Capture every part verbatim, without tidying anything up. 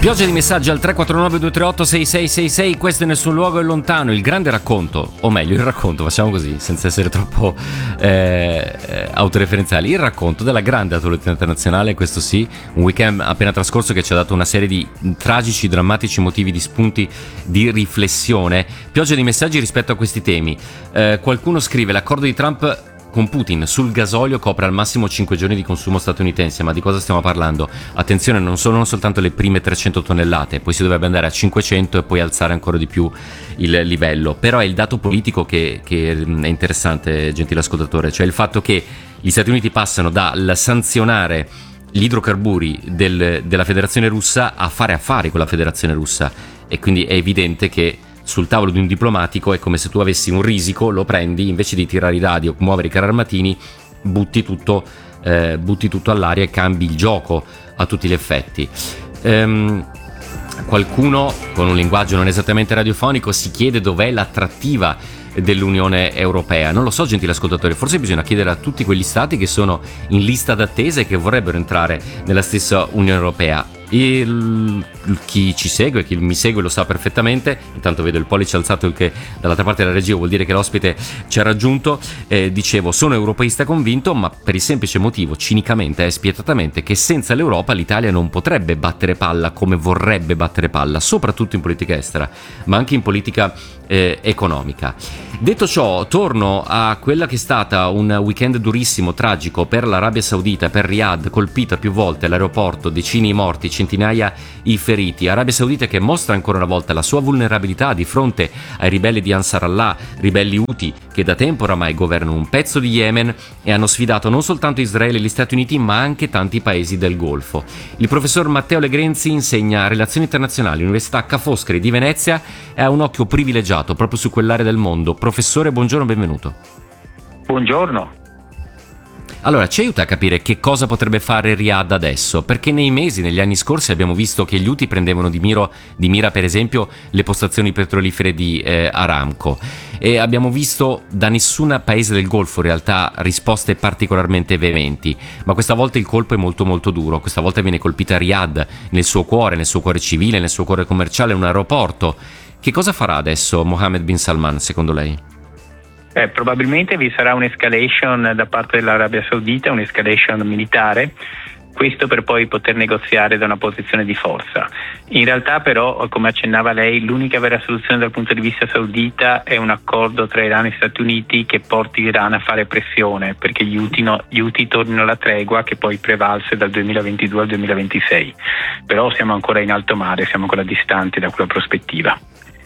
Pioggia di messaggi al tre quattro nove due tre otto sei sei sei sei. Questo è Nessun Luogo è Lontano, il grande racconto, o meglio il racconto, facciamo così senza essere troppo eh, autoreferenziali, il racconto della grande attualità internazionale, questo sì, un weekend appena trascorso che ci ha dato una serie di tragici, drammatici motivi di spunti di riflessione. Pioggia di messaggi rispetto a questi temi. Eh, qualcuno scrive: l'accordo di Trump con Putin sul gasolio copre al massimo cinque giorni di consumo statunitense. Ma di cosa stiamo parlando? Attenzione, non sono soltanto le prime trecento tonnellate, poi si dovrebbe andare a cinquecento e poi alzare ancora di più il livello. Però è il dato politico che, che è interessante, gentile ascoltatore, cioè il fatto che gli Stati Uniti passano dal sanzionare gli idrocarburi del, della Federazione Russa a fare affari con la Federazione Russa, e quindi è evidente che sul tavolo di un diplomatico è come se tu avessi un risico, lo prendi, invece di tirare i dadi o muovere i carri armatini, butti tutto, eh, butti tutto all'aria e cambi il gioco a tutti gli effetti. Ehm, qualcuno con un linguaggio non esattamente radiofonico si chiede dov'è l'attrattiva dell'Unione Europea. Non lo so, gentili ascoltatori, forse bisogna chiedere a tutti quegli stati che sono in lista d'attesa e che vorrebbero entrare nella stessa Unione Europea. Il, chi ci segue, chi mi segue lo sa perfettamente. Intanto vedo il pollice alzato, il che dall'altra parte della regia vuol dire che l'ospite ci ha raggiunto. Eh, dicevo, sono europeista convinto, ma per il semplice motivo, cinicamente e spietatamente, che senza l'Europa l'Italia non potrebbe battere palla come vorrebbe battere palla, soprattutto in politica estera, ma anche in politica eh, economica. Detto ciò, torno a quella che è stata un weekend durissimo, tragico per l'Arabia Saudita, per Riyadh, colpita più volte l'aeroporto, decine i morti, centinaia i feriti. Arabia Saudita che mostra ancora una volta la sua vulnerabilità di fronte ai ribelli di Ansar Allah, ribelli Houthi che da tempo oramai governano un pezzo di Yemen e hanno sfidato non soltanto Israele e gli Stati Uniti, ma anche tanti paesi del Golfo. Il professor Matteo Legrenzi insegna relazioni internazionali all'Università Ca' Foscari di Venezia e ha un occhio privilegiato proprio su quell'area del mondo. Professore, buongiorno, benvenuto. Buongiorno. Allora, ci aiuta a capire che cosa potrebbe fare Riyadh adesso? Perché nei mesi, negli anni scorsi abbiamo visto che gli Houthi prendevano di, miro, di mira per esempio le postazioni petrolifere di eh, Aramco, e abbiamo visto da nessun paese del Golfo in realtà risposte particolarmente veementi, ma questa volta il colpo è molto molto duro. Questa volta viene colpita Riyadh nel suo cuore, nel suo cuore civile, nel suo cuore commerciale, un aeroporto. Che cosa farà adesso Mohammed bin Salman, secondo lei? Eh, probabilmente vi sarà un'escalation da parte dell'Arabia Saudita, un'escalation militare, questo per poi poter negoziare da una posizione di forza. In realtà però, come accennava lei, l'unica vera soluzione dal punto di vista saudita è un accordo tra Iran e Stati Uniti che porti l'Iran a fare pressione perché gli Houthi, no, gli Houthi tornino alla tregua che poi prevalse dal duemilaventidue al duemilaventisei. Però siamo ancora in alto mare, siamo ancora distanti da quella prospettiva.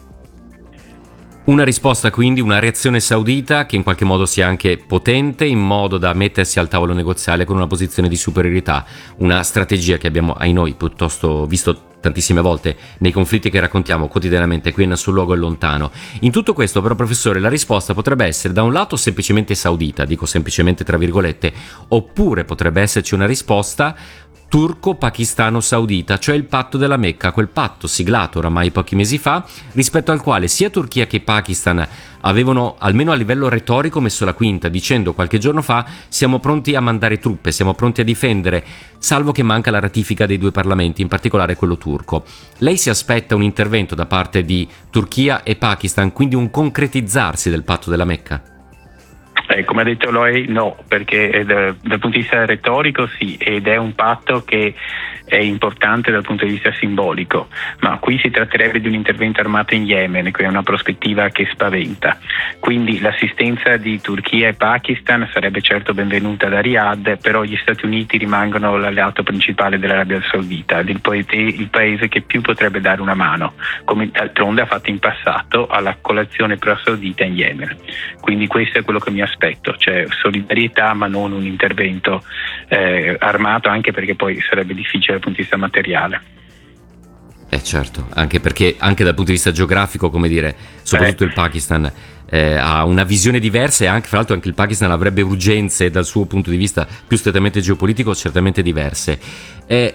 Una risposta quindi, una reazione saudita che in qualche modo sia anche potente in modo da mettersi al tavolo negoziale con una posizione di superiorità, una strategia che abbiamo ai noi piuttosto visto tantissime volte nei conflitti che raccontiamo quotidianamente qui in Nessun Luogo è Lontano. In tutto questo però, professore, la risposta potrebbe essere da un lato semplicemente saudita, dico semplicemente tra virgolette, oppure potrebbe esserci una risposta turco-pakistano-saudita, cioè il patto della Mecca, quel patto siglato oramai pochi mesi fa, rispetto al quale sia Turchia che Pakistan avevano, almeno a livello retorico, messo la quinta, dicendo qualche giorno fa: siamo pronti a mandare truppe, siamo pronti a difendere, salvo che manca la ratifica dei due parlamenti, in particolare quello turco. Lei si aspetta un intervento da parte di Turchia e Pakistan, quindi un concretizzarsi del patto della Mecca? Eh, come ha detto lei, no, perché eh, dal, dal punto di vista retorico sì, ed è un patto che è importante dal punto di vista simbolico, ma qui si tratterebbe di un intervento armato in Yemen, che è una prospettiva che spaventa. Quindi l'assistenza di Turchia e Pakistan sarebbe certo benvenuta da Riyadh, però gli Stati Uniti rimangono l'alleato principale dell'Arabia Saudita, il, paese, il paese che più potrebbe dare una mano, come d'altronde ha fatto in passato alla coalizione pro-saudita in Yemen. Quindi questo è quello che mi aspetto, cioè solidarietà ma non un intervento eh, armato, anche perché poi sarebbe difficile dal punto di vista materiale. Eh certo, anche perché anche dal punto di vista geografico, come dire, soprattutto eh. il Pakistan eh, ha una visione diversa, e anche fra l'altro anche il Pakistan avrebbe urgenze dal suo punto di vista più strettamente geopolitico certamente diverse. Eh, il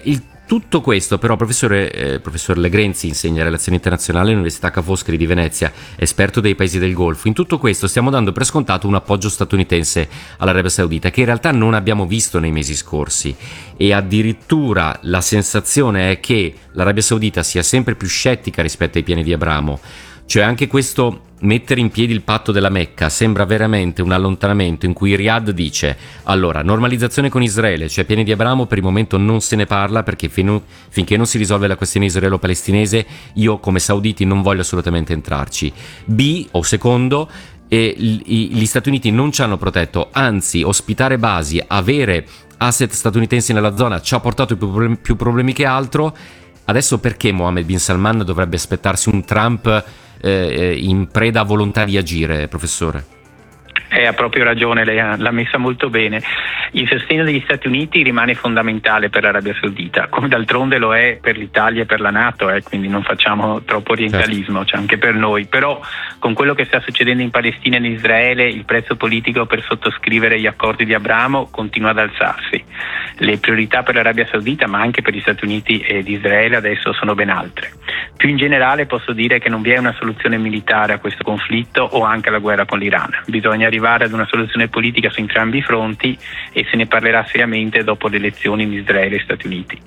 tutto questo però, professore, eh, professor Legrenzi insegna relazioni internazionali all'Università Ca' Foscari di Venezia, esperto dei paesi del Golfo. In tutto questo stiamo dando per scontato un appoggio statunitense all'Arabia Saudita che in realtà non abbiamo visto nei mesi scorsi, e addirittura la sensazione è che l'Arabia Saudita sia sempre più scettica rispetto ai piani di Abramo. Cioè anche questo mettere in piedi il patto della Mecca sembra veramente un allontanamento in cui Riyadh dice: allora, normalizzazione con Israele, cioè piani di Abramo per il momento non se ne parla, perché fino, finché non si risolve la questione israelo-palestinese io come sauditi non voglio assolutamente entrarci. B, o secondo, e gli Stati Uniti non ci hanno protetto, anzi ospitare basi, avere asset statunitensi nella zona ci ha portato più problemi, più problemi che altro. Adesso perché Mohammed bin Salman dovrebbe aspettarsi un Trump eh, in preda a volontà di agire, professore? Eh, ha proprio ragione, lei ha, l'ha messa molto bene. Il sostegno degli Stati Uniti rimane fondamentale per l'Arabia Saudita, come d'altronde lo è per l'Italia e per la NATO, eh, quindi non facciamo troppo orientalismo, certo. Cioè anche per noi. Però con quello che sta succedendo in Palestina e in Israele, il prezzo politico per sottoscrivere gli accordi di Abramo continua ad alzarsi. Le priorità per l'Arabia Saudita, ma anche per gli Stati Uniti ed Israele adesso sono ben altre. Più in generale posso dire che non vi è una soluzione militare a questo conflitto o anche alla guerra con l'Iran. Bisogna arrivare ad una soluzione politica su entrambi i fronti e se ne parlerà seriamente dopo le elezioni in Israele e Stati Uniti.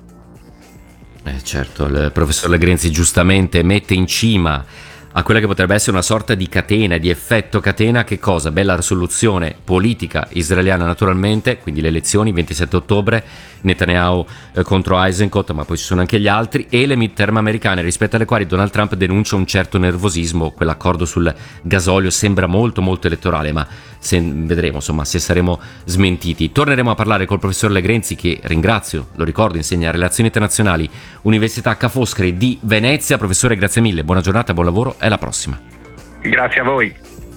Eh certo, il professor Legrenzi giustamente mette in cima a quella che potrebbe essere una sorta di catena, di effetto catena, che cosa? Bella risoluzione politica israeliana naturalmente, quindi le elezioni ventisette ottobre, Netanyahu eh, contro Eisenkot, ma poi ci sono anche gli altri, e le midterm americane, rispetto alle quali Donald Trump denuncia un certo nervosismo. Quell'accordo sul gasolio sembra molto molto elettorale, ma se, vedremo insomma se saremo smentiti. Torneremo a parlare col professor Legrenzi, che ringrazio, lo ricordo, insegna relazioni internazionali, Università Ca' Foscari di Venezia. Professore, grazie mille, buona giornata, buon lavoro e alla prossima. Grazie a voi.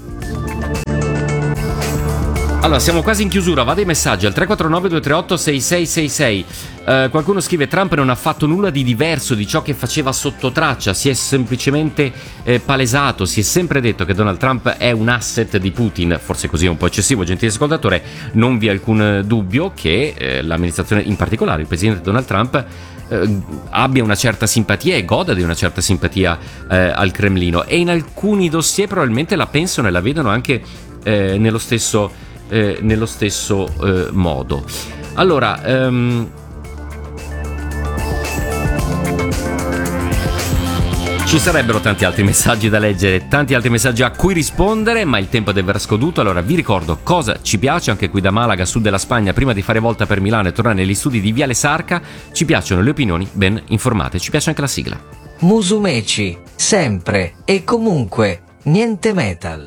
Allora, siamo quasi in chiusura, vado ai messaggi al tre quattro nove due tre otto sei sei sei sei. Uh, qualcuno scrive: Trump non ha fatto nulla di diverso di ciò che faceva sotto traccia, si è semplicemente eh, palesato, si è sempre detto che Donald Trump è un asset di Putin. Forse così è un po' eccessivo, gentile ascoltatore, non vi è alcun dubbio che eh, l'amministrazione, in particolare il presidente Donald Trump, eh, abbia una certa simpatia e goda di una certa simpatia eh, al Cremlino, e in alcuni dossier probabilmente la pensano e la vedono anche eh, nello stesso Eh, nello stesso eh, modo. Allora, um, ci sarebbero tanti altri messaggi da leggere, tanti altri messaggi a cui rispondere, ma il tempo deve aver scaduto. Allora vi ricordo cosa ci piace anche qui da Malaga, sud della Spagna. Prima di fare volta per Milano e tornare negli studi di Viale Sarca, ci piacciono le opinioni ben informate, ci piace anche la sigla. Musumeci, sempre e comunque, niente metal.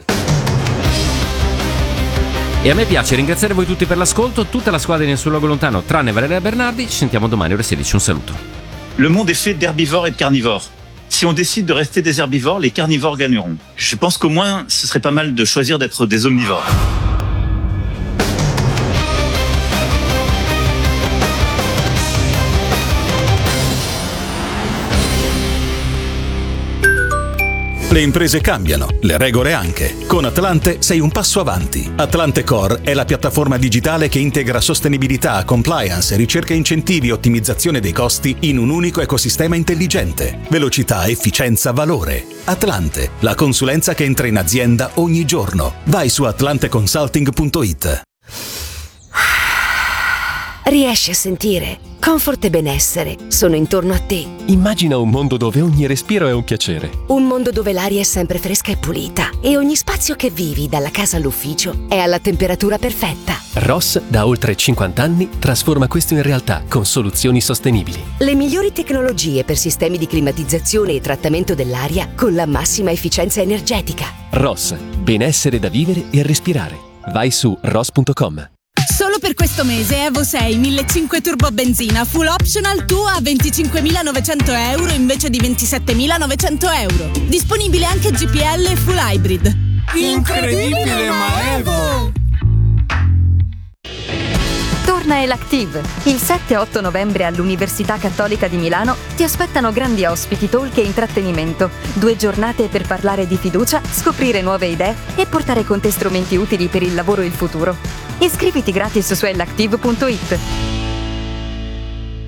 E a me piace ringraziare voi tutti per l'ascolto, tutta la squadra in Sul Luogo Lontano, tranne Valeria Bernardi. Ci sentiamo domani ore sedici, un saluto. Le monde est fait d'herbivores et de carnivores. Si on décide de rester des herbivores, les carnivores gagneront. Je pense qu'au moins, ce serait pas mal de choisir d'être des omnivores. Le imprese cambiano, le regole anche. Con Atlante sei un passo avanti. Atlante Core è la piattaforma digitale che integra sostenibilità, compliance, ricerca e incentivi e ottimizzazione dei costi in un unico ecosistema intelligente. Velocità, efficienza, valore. Atlante, la consulenza che entra in azienda ogni giorno. Vai su atlante consulting punto it. Riesci a sentire? Comfort e benessere sono intorno a te. Immagina un mondo dove ogni respiro è un piacere. Un mondo dove l'aria è sempre fresca e pulita e ogni spazio che vivi, dalla casa all'ufficio, è alla temperatura perfetta. Ross, da oltre cinquanta anni, trasforma questo in realtà con soluzioni sostenibili. Le migliori tecnologie per sistemi di climatizzazione e trattamento dell'aria con la massima efficienza energetica. Ross, benessere da vivere e respirare. Vai su ross punto com. Solo per questo mese Evo sei millecinquecento turbo benzina full optional tu a venticinquemilanovecento euro invece di ventisettemilanovecento euro. Disponibile anche G P L e full hybrid. Incredibile, ma Evo! Torna Elactive. Il sette e otto novembre all'Università Cattolica di Milano ti aspettano grandi ospiti, talk e intrattenimento. Due giornate per parlare di fiducia, scoprire nuove idee e portare con te strumenti utili per il lavoro e il futuro. Iscriviti gratis su elactive punto it.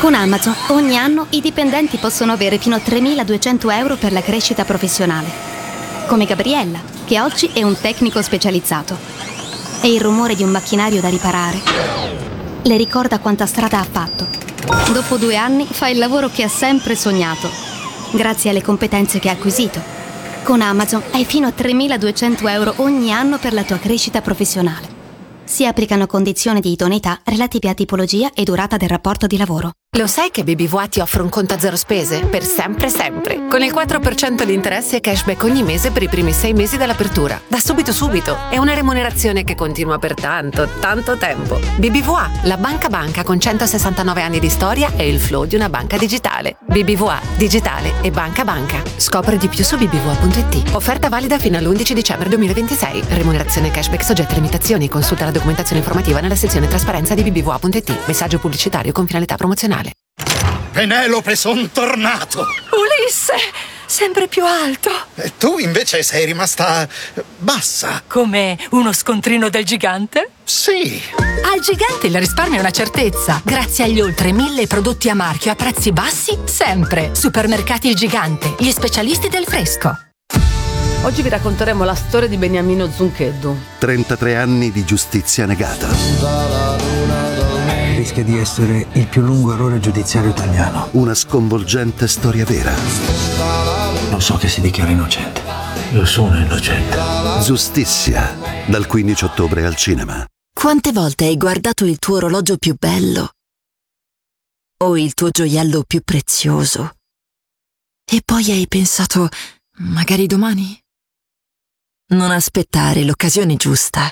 Con Amazon ogni anno i dipendenti possono avere fino a tremiladuecento euro per la crescita professionale. Come Gabriella, che oggi è un tecnico specializzato. E il rumore di un macchinario da riparare le ricorda quanta strada ha fatto. Dopo due anni fa il lavoro che ha sempre sognato, grazie alle competenze che ha acquisito. Con Amazon hai fino a tremiladuecento euro ogni anno per la tua crescita professionale. Si applicano condizioni di idoneità relative a tipologia e durata del rapporto di lavoro. Lo sai che B B V A ti offre un conto a zero spese? Per sempre sempre. Con il quattro per cento di interessi e cashback ogni mese per i primi sei mesi dall'apertura. Da subito subito. È una remunerazione che continua per tanto, tanto tempo. B B V A, la banca banca con centosessantanove anni di storia e il flow di una banca digitale. B B V A, digitale e banca banca. Scopri di più su b b v a punto i t. Offerta valida fino all'undici dicembre duemilaventisei. Remunerazione cashback soggetta a limitazioni. Consulta la documentazione informativa nella sezione trasparenza di b b v a punto i t. Messaggio pubblicitario con finalità promozionale. Penelope, son tornato! Ulisse, sempre più alto! E tu invece sei rimasta bassa. Come uno scontrino del gigante? Sì. Al gigante il risparmio è una certezza. Grazie agli oltre mille prodotti a marchio a prezzi bassi, sempre. Supermercati Il Gigante, gli specialisti del fresco. Oggi vi racconteremo la storia di Beniamino Zuncheddu. trentatré anni di giustizia negata. Rischia di essere il più lungo errore giudiziario italiano. Una sconvolgente storia vera. Lo so che si dichiara innocente. Io sono innocente. Giustizia, dal quindici ottobre al cinema. Quante volte hai guardato il tuo orologio più bello? O il tuo gioiello più prezioso? E poi hai pensato, magari domani? Non aspettare l'occasione giusta.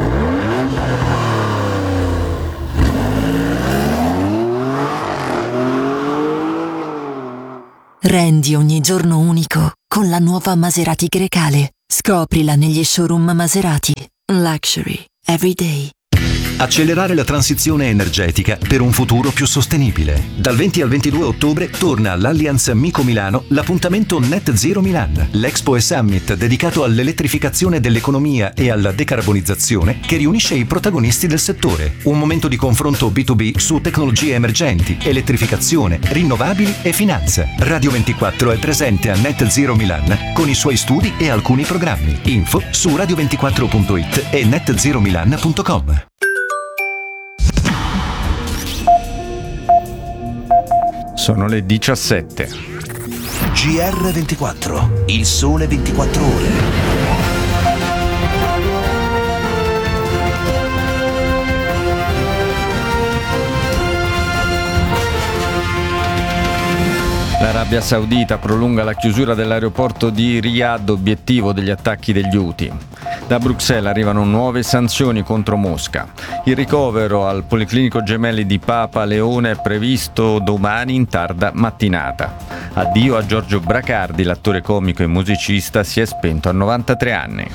Rendi ogni giorno unico con la nuova Maserati Grecale. Scoprila negli showroom Maserati. Luxury every day. Accelerare la transizione energetica per un futuro più sostenibile. Dal venti al ventidue ottobre torna all'Allianz Mico Milano l'appuntamento Net Zero Milan, l'Expo e Summit dedicato all'elettrificazione dell'economia e alla decarbonizzazione che riunisce i protagonisti del settore. Un momento di confronto B due B su tecnologie emergenti, elettrificazione, rinnovabili e finanza. Radio ventiquattro è presente a Net Zero Milan con i suoi studi e alcuni programmi. Info su radio ventiquattro punto it e net zero milan punto com. Sono le diciassette. G R ventiquattro, il sole ventiquattro ore. L'Arabia Saudita prolunga la chiusura dell'aeroporto di Riyadh, obiettivo degli attacchi degli Houthi. Da Bruxelles arrivano nuove sanzioni contro Mosca. Il ricovero al Policlinico Gemelli di Papa Leone è previsto domani in tarda mattinata. Addio a Giorgio Bracardi, l'attore comico e musicista si è spento a novantatré anni.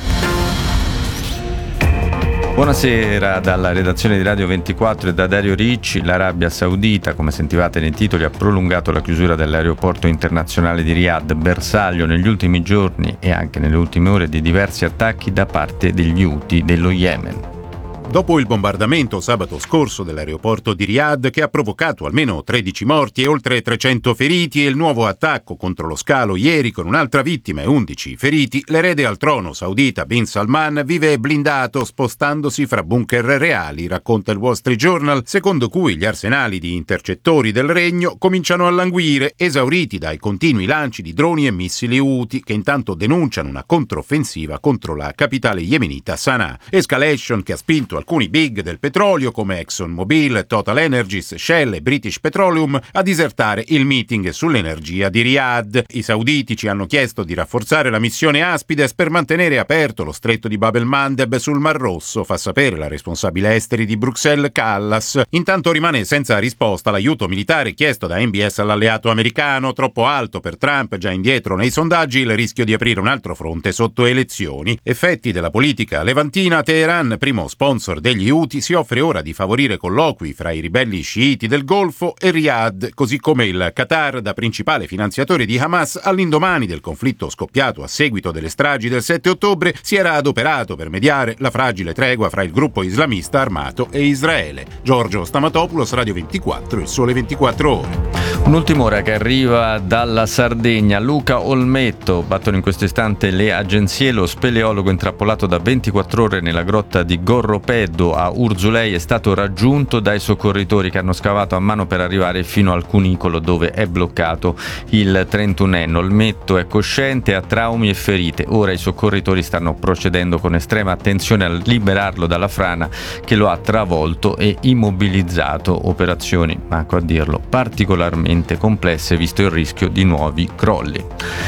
Buonasera dalla redazione di Radio ventiquattro e da Dario Ricci. L'Arabia Saudita, come sentivate nei titoli, ha prolungato la chiusura dell'aeroporto internazionale di Riyadh, bersaglio negli ultimi giorni e anche nelle ultime ore di diversi attacchi da parte degli Houthi dello Yemen. Dopo il bombardamento sabato scorso dell'aeroporto di Riyadh, che ha provocato almeno tredici morti e oltre trecento feriti, e il nuovo attacco contro lo scalo ieri con un'altra vittima e undici feriti, l'erede al trono saudita Bin Salman vive blindato spostandosi fra bunker reali, racconta il Wall Street Journal, secondo cui gli arsenali di intercettori del regno cominciano a languire, esauriti dai continui lanci di droni e missili Houthi, che intanto denunciano una controffensiva contro la capitale yemenita Sana'a. Escalation che ha spinto alcuni big del petrolio come ExxonMobil, Total Energies, Shell e British Petroleum a disertare il meeting sull'energia di Riyadh. I sauditi ci hanno chiesto di rafforzare la missione Aspides per mantenere aperto lo stretto di Bab el-Mandeb sul Mar Rosso, fa sapere la responsabile esteri di Bruxelles Callas. Intanto rimane senza risposta l'aiuto militare chiesto da M B S all'alleato americano, troppo alto per Trump, già indietro nei sondaggi, il rischio di aprire un altro fronte sotto elezioni. Effetti della politica levantina. Teheran, primo sponsor sponsor degli Houthi, si offre ora di favorire colloqui fra i ribelli sciiti del Golfo e Riyadh, così come il Qatar, da principale finanziatore di Hamas, all'indomani del conflitto scoppiato a seguito delle stragi del sette ottobre, si era adoperato per mediare la fragile tregua fra il gruppo islamista armato e Israele. Giorgio Stamatopoulos, Radio ventiquattro, Il Sole ventiquattro Ore. Un'ultima ora che arriva dalla Sardegna. Luca Olmetto, battono in questo istante le agenzie. Lo speleologo intrappolato da ventiquattro ore nella grotta di Gorropeddo a Urzulei è stato raggiunto dai soccorritori che hanno scavato a mano per arrivare fino al cunicolo dove è bloccato il trentunenne. Olmetto è cosciente, ha traumi e ferite. Ora i soccorritori stanno procedendo con estrema attenzione a liberarlo dalla frana che lo ha travolto e immobilizzato. Operazioni, manco a dirlo, particolarmente complesse visto il rischio di nuovi crolli.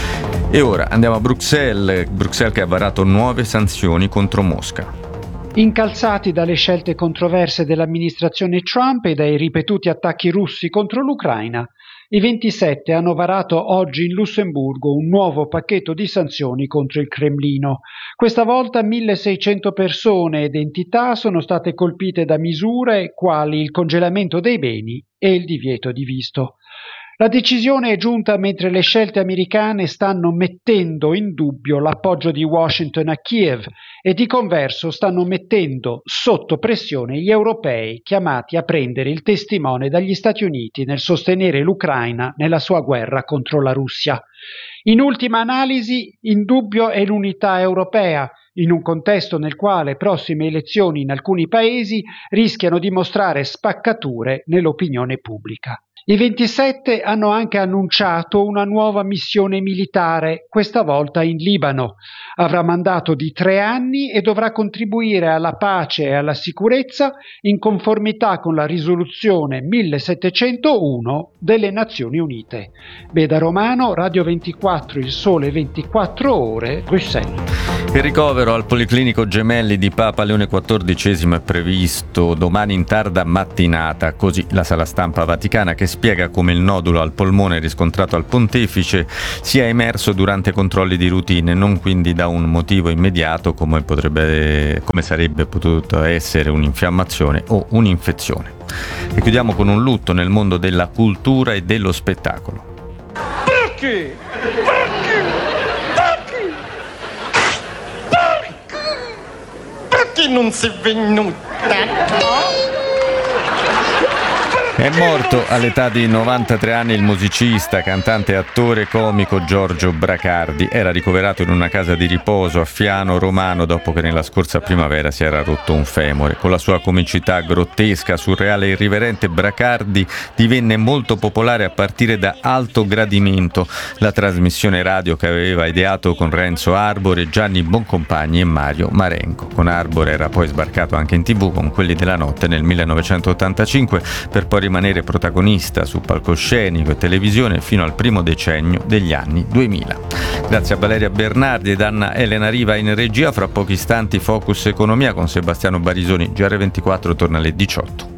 E ora andiamo a Bruxelles, Bruxelles che ha varato nuove sanzioni contro Mosca. Incalzati dalle scelte controverse dell'amministrazione Trump e dai ripetuti attacchi russi contro l'Ucraina, i ventisette hanno varato oggi in Lussemburgo un nuovo pacchetto di sanzioni contro il Cremlino. Questa volta milleseicento persone ed entità sono state colpite da misure quali il congelamento dei beni e il divieto di visto. La decisione è giunta mentre le scelte americane stanno mettendo in dubbio l'appoggio di Washington a Kiev e di converso stanno mettendo sotto pressione gli europei chiamati a prendere il testimone dagli Stati Uniti nel sostenere l'Ucraina nella sua guerra contro la Russia. In ultima analisi, in dubbio è l'unità europea, in un contesto nel quale prossime elezioni in alcuni paesi rischiano di mostrare spaccature nell'opinione pubblica. I ventisette hanno anche annunciato una nuova missione militare, questa volta in Libano. Avrà mandato di tre anni e dovrà contribuire alla pace e alla sicurezza in conformità con la risoluzione millesettecentouno delle Nazioni Unite. Beda Romano, Radio ventiquattro, Il Sole ventiquattro Ore, Bruxelles. Il ricovero al Policlinico Gemelli di Papa Leone quattordicesimo è previsto domani in tarda mattinata, così la sala stampa vaticana che spiega come il nodulo al polmone riscontrato al pontefice sia emerso durante controlli di routine, non quindi da un motivo immediato come potrebbe, come sarebbe potuto essere un'infiammazione o un'infezione. E chiudiamo con un lutto nel mondo della cultura e dello spettacolo. Perché? Perché? Perché? Perché? Perché non sei venuta? È morto all'età di novantatré anni il musicista, cantante e attore comico Giorgio Bracardi. Era ricoverato in una casa di riposo a Fiano Romano dopo che nella scorsa primavera si era rotto un femore. Con la sua comicità grottesca, surreale e irriverente, Bracardi divenne molto popolare a partire da Alto Gradimento, la trasmissione radio che aveva ideato con Renzo Arbore, Gianni Boncompagni e Mario Marengo. Con Arbore era poi sbarcato anche in tivù con Quelli della notte nel millenovecentottantacinque, per poi rimanere protagonista su palcoscenico e televisione fino al primo decennio degli anni duemila. Grazie a Valeria Bernardi ed Anna Elena Riva in regia. Fra pochi istanti Focus Economia con Sebastiano Barisoni. G R ventiquattro torna alle diciotto.